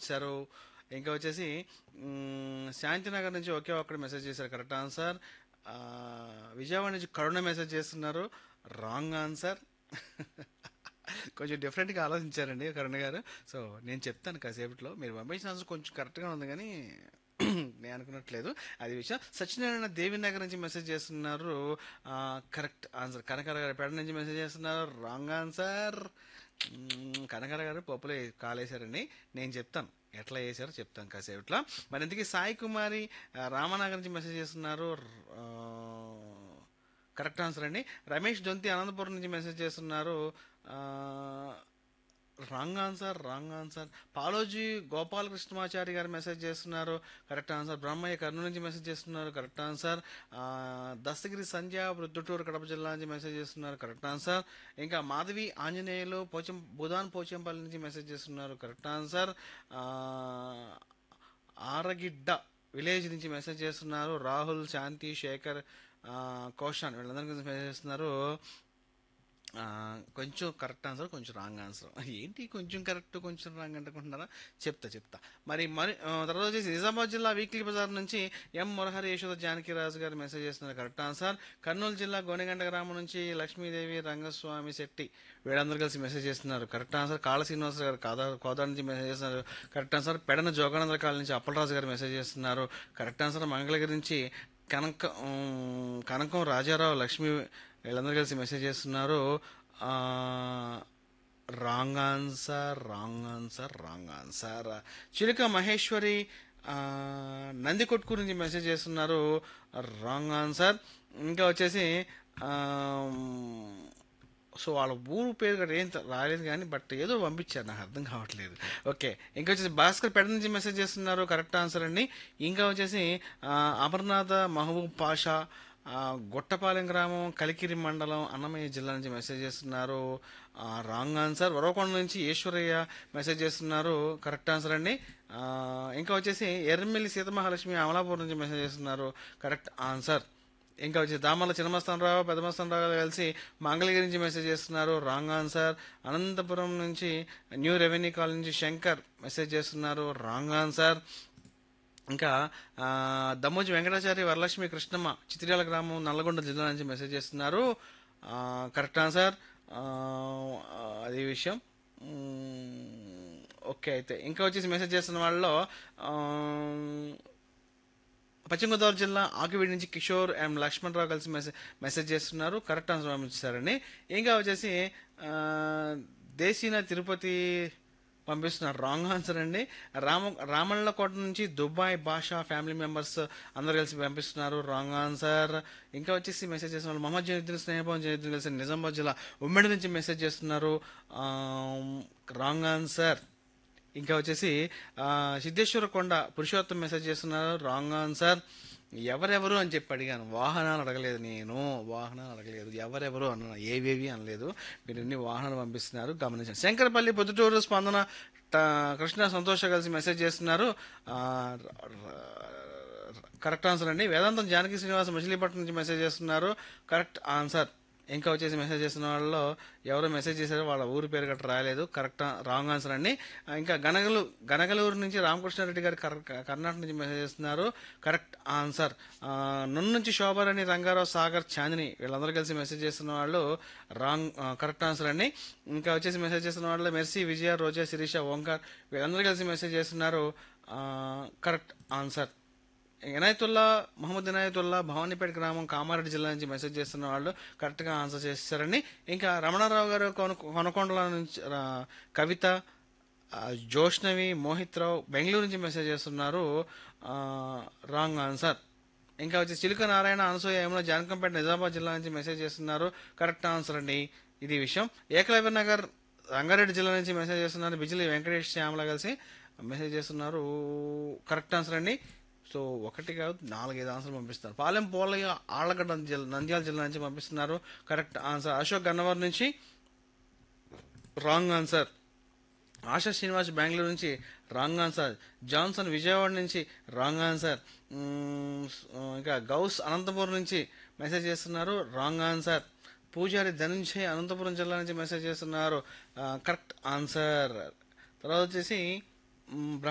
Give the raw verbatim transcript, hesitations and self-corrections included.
పంపించారు. ఇంకా వచ్చేసి మ్, శాంతినగర్ నుంచి ఒకే ఒక్కడు మెసేజ్ చేశారు, కరెక్ట్ ఆన్సర్. ఆ, విజయవాడ నుంచి కరుణ మెసేజ్ చేస్తున్నారు, రాంగ్ ఆన్సర్. కొంచెం డిఫరెంట్గా ఆలోచించారండి కరుణ గారు. సో నేను చెప్తాను కాసేపట్లో. మీరు పంపించిన ఆన్సర్ కొంచెం కరెక్ట్గా ఉంది కానీ నేను అనుకున్నట్లేదు అది విషయం. సత్యనారాయణ దేవి నగర్ నుంచి మెసేజ్ చేస్తున్నారు, కరెక్ట్ ఆన్సర్. కనకర గారు పేడ నుంచి మెసేజ్ చేస్తున్నారు, రాంగ్ ఆన్సర్. కనకర గారు పప్పులో కాలేశారండి. నేను చెప్తాను ఎట్లా చేశారో చెప్తాను కాసేపట్లో. మరి ఇంతకీ సాయి కుమారి ఆ, రామనగర్ నుంచి మెసేజ్ చేస్తున్నారు, ఆ, కరెక్ట్ ఆన్సర్ అండి. రమేష్ దొంతి అనంతపురం నుంచి మెసేజ్ చేస్తున్నారు, ఆ, wrong answer, wrong answer. పాలోజీ Gopalakrishnamachari గారు మెసేజ్ చేస్తున్నారు, కరెక్ట్ ఆన్సర్. బ్రహ్మయ్య కర్నూలు నుంచి మెసేజ్ చేస్తున్నారు, కరెక్ట్ ఆన్సర్. ఆ, దస్తగిరి సంధ్య ప్రొద్దుటూరు కడప జిల్లా నుంచి మెసేజ్ చేస్తున్నారు, కరెక్ట్ ఆన్సర్. ఇంకా మాధవి ఆంజనేయులు పోచం బుధాన్ పోచంపల్లి నుంచి మెసేజ్ చేస్తున్నారు, కరెక్ట్ ఆన్సర్. ఆ, ఆరగిడ్డ విలేజ్ నుంచి మెసేజ్ చేస్తున్నారు, రాహుల్, శాంతి, శేఖర్, ఆ, కౌశాన్ వీళ్ళందరికీ మెసేజ్ చేస్తున్నారు. ఆ, కొంచెం కరెక్ట్ ఆన్సర్, కొంచెం రాంగ్ ఆన్సర్. ఏంటి కొంచెం కరెక్ట్ కొంచెం రాంగ్ అనుకుంటున్నారా? చెప్తా చెప్తా. మరి మరి ఆ, తర్వాత వచ్చేసి నిజామాబాద్ జిల్లా వీక్లీ బజార్ నుంచి ఎం మురహరి యశోద జానకిరాజు గారు మెసేజ్ చేస్తున్నారు, కరెక్ట్ ఆన్సర్. కర్నూలు జిల్లా గోనెగండ గ్రామం నుంచి లక్ష్మీదేవి రంగస్వామి శెట్టి వీళ్ళందరూ కలిసి మెసేజ్ చేస్తున్నారు, కరెక్ట్ ఆన్సర్. కాళ శ్రీనివాస గారు కాదా కోదా నుంచి మెసేజ్ చేస్తున్నారు, కరెక్ట్ ఆన్సర్. పెడన జోగానందర కాల నుంచి అప్పలరాజు గారు మెసేజ్ చేస్తున్నారు, కరెక్ట్ ఆన్సర్. మంగళగిరి నుంచి కనక ఉమ్, కనకం రాజారావు లక్ష్మి వీళ్ళందరూ కలిసి మెసేజ్ చేస్తున్నారు, wrong answer, wrong answer, wrong answer. చిలుక మహేశ్వరి ఆ, నంది కొట్కూరు నుంచి మెసేజ్ చేస్తున్నారు, రాంగ్ ఆన్సర్. ఇంకా వచ్చేసి సో వాళ్ళ ఊరు పేరు కూడా ఏం త- రాలేదు కానీ బట్ ఏదో పంపించారు, నాకు అర్థం కావట్లేదు. ఓకే. ఇంకా వచ్చేసి భాస్కర్ పెడ నుంచి మెసేజ్ చేస్తున్నారు, కరెక్ట్ ఆన్సర్ అండి. ఇంకా వచ్చేసి ఆ, అమర్నాథ మహబూబ్ పాషా ఆ, గొట్టపాలెం గ్రామం కలికిరి మండలం అన్నమయ్య జిల్లా నుంచి మెసేజ్ చేస్తున్నారు, ఆ, రాంగ్ ఆన్సర్. వరవకొండ నుంచి ఈశ్వరయ్య మెసేజ్ చేస్తున్నారు, కరెక్ట్ ఆన్సర్ అండి. ఆ, ఇంకా వచ్చేసి ఎర్రమిల్లి సీతమహాలక్ష్మి అమలాపూర్ నుంచి మెసేజ్ చేస్తున్నారు, కరెక్ట్ ఆన్సర్. ఇంకా వచ్చి దామర్ల చిన్నమస్తానరావు పెద్దమస్తానరావు గారు కలిసి మంగళగిరి నుంచి మెసేజ్ చేస్తున్నారు, రాంగ్ ఆన్సర్. అనంతపురం నుంచి న్యూ రెవెన్యూ కాలనీ నుంచి శంకర్ మెసేజ్ చేస్తున్నారు, రాంగ్ ఆన్సర్. ఇంకా ఆ, దమ్మోజి వెంకటాచారి వరలక్ష్మి కృష్ణమ్మ చిత్రియాల గ్రామం నల్లగొండ జిల్లా నుంచి మెసేజ్ చేస్తున్నారు, ఆ, కరెక్ట్ ఆన్సర్. ఆ, అదే విషయం. మ్మ్, ఓకే. అయితే ఇంకా వచ్చేసి మెసేజ్ చేస్తున్న వాళ్ళలో ఆ, పశ్చిమ గోదావరి జిల్లా ఆకివీడి నుంచి కిషోర్ అండ్ లక్ష్మణ్ రావు కలిసి మెసేజ్ మెసేజ్ చేస్తున్నారు, కరెక్ట్ ఆన్సర్ పంపించారండి. ఇంకా వచ్చేసి ఆ, దేశీన తిరుపతి పంపిస్తున్నారు, రాంగ్ ఆన్సర్ అండి. రామ రామళ్ళకోట నుంచి దుబాయ్ భాషా ఫ్యామిలీ మెంబర్స్ అందరు కలిసి పంపిస్తున్నారు, రాంగ్ ఆన్సర్. ఇంకా వచ్చేసి మెసేజ్ చేస్తున్న వాళ్ళు మహమ్మద్ జనీద్దీన్ స్నేహభవన్ జనీద్దీన్ కలిసి నిజామాబాద్ జిల్లా ఉమ్మడి నుంచి మెసేజ్ చేస్తున్నారు, రాంగ్ ఆన్సర్. ఇంకా వచ్చేసి ఆ, సిద్ధేశ్వర కొండ పురుషోత్తం మెసేజ్ చేస్తున్నారు, రాంగ్ ఆన్సర్. ఎవరెవరు అని చెప్పి అడిగాను, వాహనాలు అడగలేదు నేను, వాహనాలు అడగలేదు, ఎవరెవరు అన్న ఏవేవి అనలేదు. మీరు ఎన్ని వాహనాలు పంపిస్తున్నారు గమనించండి. శంకరపల్లి పొద్దుటూరు స్పందన ట- కృష్ణ సంతోష కలిసి మెసేజ్ చేస్తున్నారు, ఆ, కరెక్ట్ ఆన్సర్ అండి. వేదాంతం జానకి శ్రీనివాస మచిలీపట్నం నుంచి మెసేజ్ చేస్తున్నారు, కరెక్ట్ ఆన్సర్. ఇంకా వచ్చేసి మెసేజ్ చేస్తున్న వాళ్ళలో ఎవరో మెసేజ్ చేశారో వాళ్ళ ఊరి పేరు గట్రా రాయలేదు, కరెక్ట్ రాంగ్ ఆన్సర్ అండి. ఇంకా గనగలు గనగలూరు నుంచి రామకృష్ణారెడ్డి గారు కర్- కర్ణాటక నుంచి మెసేజ్ చేస్తున్నారు, కరెక్ట్ ఆన్సర్. ఆ, నున్ను నుంచి శోభారాణి రంగారావు సాగర్ చాందిని వీళ్ళందరూ కలిసి మెసేజ్ చేస్తున్న వాళ్ళు రాంగ్ ఆ, కరెక్ట్ ఆన్సర్ అండి. ఇంకా వచ్చేసి మెసేజ్ చేస్తున్న వాళ్ళు మెర్సీ, విజయ, రోజా, శిరీష, ఓంకార్ వీళ్ళందరూ కలిసి మెసేజ్ చేస్తున్నారు, ఆ, కరెక్ట్ ఆన్సర్. ఇనాయతుల్లా మహమ్మద్ ఇనాయతుల్లా భవానీపేట గ్రామం కామారెడ్డి జిల్లా నుంచి మెసేజ్ చేస్తున్న వాళ్ళు కరెక్ట్గా ఆన్సర్ చేస్తారండి. ఇంకా రమణారావు గారు కొన కొనకొండల నుంచి ఆ, కవిత, ఆ, జోష్నవి, మోహిత్ రావు బెంగళూరు నుంచి మెసేజ్ చేస్తున్నారు, ఆ, రాంగ్ ఆన్సర్. ఇంకా వచ్చి చిలుక నారాయణ అనసూయ యమున జానకంపేట నిజామాబాద్ జిల్లా నుంచి మెసేజ్ చేస్తున్నారు, కరెక్ట్ ఆన్సర్ అండి. ఇది విషయం. ఏకలవ్య నగర్ రంగారెడ్డి జిల్లా నుంచి మెసేజ్ చేస్తున్నారు, బిజిలి వెంకటేష్ శ్యామల కలిసి మెసేజ్ చేస్తున్నారు, కరెక్ట్ ఆన్సర్ అండి. సో ఒకటి కాదు నాలుగైదు ఆన్సర్లు పంపిస్తున్నారు. పాలెం పోలయ్య ఆళ్లగడ్డ జిల్లా నంద్యాల జిల్లా నుంచి పంపిస్తున్నారు, కరెక్ట్ ఆన్సర్. అశోక్ గన్నవర్ నుంచి రాంగ్ ఆన్సర్. ఆశా శ్రీనివాస్ బెంగళూరు నుంచి రాంగ్ ఆన్సర్. జాన్సన్ విజయవాడ నుంచి రాంగ్ ఆన్సర్. మ్మ్, ఇంకా గౌస్ అనంతపురం నుంచి మెసేజ్ చేస్తున్నారు, రాంగ్ ఆన్సర్. పూజారి ధనుంజయ్ అనంతపురం జిల్లా నుంచి మెసేజ్ చేస్తున్నారు, కరెక్ట్ ఆన్సర్. తర్వాత వచ్చేసి మ్,